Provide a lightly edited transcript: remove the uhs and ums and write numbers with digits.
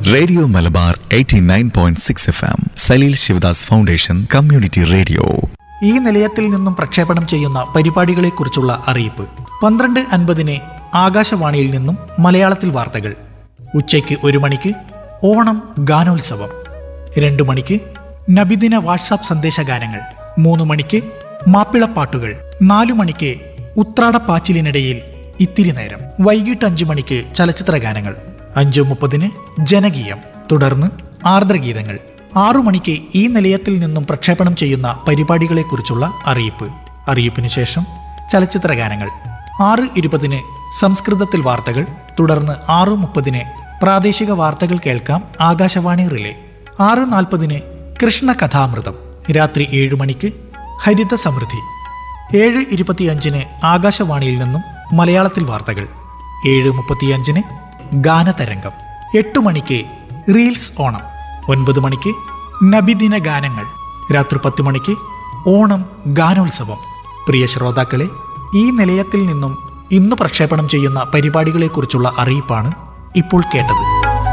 Radio Malabar 89.6 FM Saleel Sivadas foundation community radio. ഈ നിലയത്തിൽ നിന്നും പ്രക്ഷേപണം ചെയ്യുന്ന പരിപാടികളെക്കുറിച്ചുള്ള അറിയിപ്പ്. 12:50 ആകാശവാണിയിൽ നിന്നും മലയാളത്തിൽ വാർത്തകൾ. ഉച്ചയ്ക്ക് 1 മണിക്ക് ഓണം ഗാനോത്സവം. 2 മണിക്ക് നബിദിന വാട്സാപ്പ് സന്ദേശഗാനങ്ങൾ. 3 മണിക്ക് മാപ്പിളപ്പാട്ടുകൾ. 4 മണിക്ക് ഉത്രാടപ്പാച്ചിലിനിടയിൽ ഇത്തിരി നേരം. വൈകിട്ട് 5 മണിക്ക് ചലച്ചിത്ര ഗാനങ്ങൾ. 5:30 ജനകീയം. തുടർന്ന് ആർദ്രഗീതങ്ങൾ. 6 മണിക്ക് ഈ നിലയത്തിൽ നിന്നും പ്രക്ഷേപണം ചെയ്യുന്ന പരിപാടികളെക്കുറിച്ചുള്ള അറിയിപ്പ്. അറിയിപ്പിനു ശേഷം ചലച്ചിത്ര ഗാനങ്ങൾ. 6:20 സംസ്കൃതത്തിൽ വാർത്തകൾ. തുടർന്ന് 6:30 പ്രാദേശിക വാർത്തകൾ കേൾക്കാം ആകാശവാണി റിലേ. 6:40 കൃഷ്ണകഥാമൃതം. രാത്രി 7 മണിക്ക് ഹരിത സമൃദ്ധി. 7:25 ആകാശവാണിയിൽ നിന്നും മലയാളത്തിൽ വാർത്തകൾ. 7:35 ഗാനതരംഗം. 8 മണിക്ക് റീൽസ് ഓണം. 9 മണിക്ക് നബിദിന ഗാനങ്ങൾ. രാത്രി 10 മണിക്ക് ഓണം ഗാനോത്സവം. പ്രിയ ശ്രോതാക്കളെ, ഈ നിലയത്തിൽ നിന്നും ഇന്ന് പ്രക്ഷേപണം ചെയ്യുന്ന പരിപാടികളെക്കുറിച്ചുള്ള അറിയിപ്പാണ് ഇപ്പോൾ കേട്ടത്.